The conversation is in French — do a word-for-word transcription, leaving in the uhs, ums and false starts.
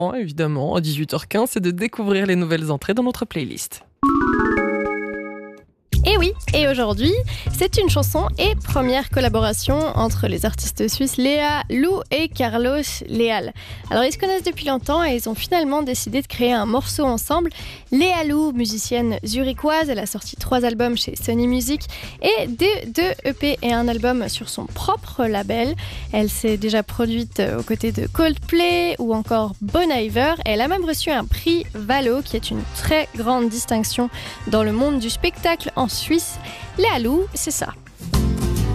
évidemment, à dix-huit heures quinze, c'est de découvrir les nouvelles entrées dans notre playlist. Et oui, et aujourd'hui, c'est une chanson et première collaboration entre les artistes suisses Léa Lou et Carlos Leal. Alors ils se connaissent depuis longtemps et ils ont finalement décidé de créer un morceau ensemble. Léa Lou, musicienne zurichoise, elle a sorti trois albums chez Sony Music et des deux E P et un album sur son propre label. Elle s'est déjà produite aux côtés de Coldplay ou encore Bon Iver. Elle a même reçu un prix Valo, qui est une très grande distinction dans le monde du spectacle en Suisse. Léa Lou, c'est ça.